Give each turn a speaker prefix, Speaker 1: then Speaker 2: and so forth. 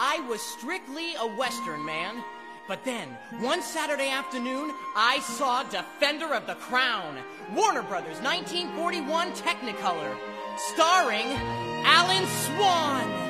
Speaker 1: I was strictly a Western man. But then, one Saturday afternoon, I saw Defender of the Crown, Warner Brothers 1941 Technicolor, starring Alan Swan.